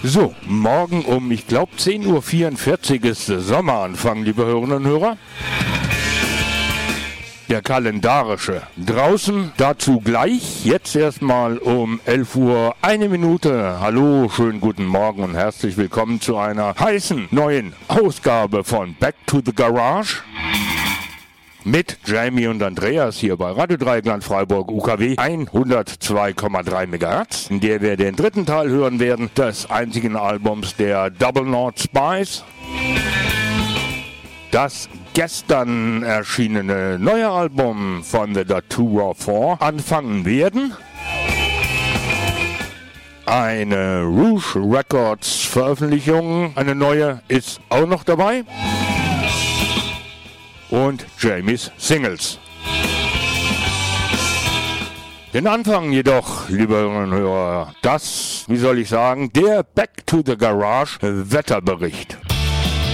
So, morgen um, ich glaube 10.44 Uhr ist Sommeranfang, liebe Hörerinnen und Hörer. Der kalendarische. Draußen dazu gleich, jetzt erstmal um 11 Uhr, 1 Minute. Hallo, schönen guten Morgen und herzlich willkommen zu einer heißen neuen Ausgabe von Back to the Garage. Mit Jamie und Andreas hier bei Radio Dreieckland Freiburg UKW 102,3 MHz, in der wir den dritten Teil hören werden des einzigen Albums der Double Knot Spice. Das gestern erschienene neue Album von The Datura 4 anfangen werden. Eine Rouge Records Veröffentlichung, eine neue, ist auch noch dabei. Und Jamies Singles. Den Anfang jedoch, liebe Hörerinnen und Hörer, das, wie soll ich sagen, der Back to the Garage Wetterbericht.